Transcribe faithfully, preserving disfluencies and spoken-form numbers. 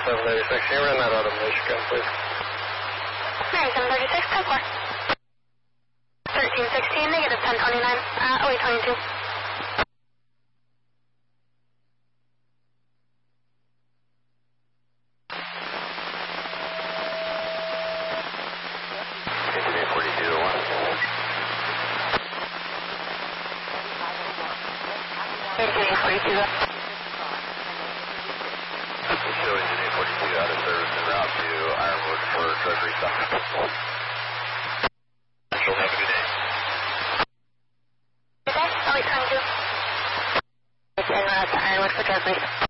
seven thirty-six, can you run that out of Michigan, please? Mary seven thirty-six, ten four. thirteen sixteen, negative ten twenty-nine, uh, oh eight twenty-two. Engineer forty-two to one. Engineer forty-two. Show Engineer forty-two out of service en route to Ironwood for drug restock. She'll have a good day. Good day, oh eight twenty-two. It's en route to Ironwood for drug restock.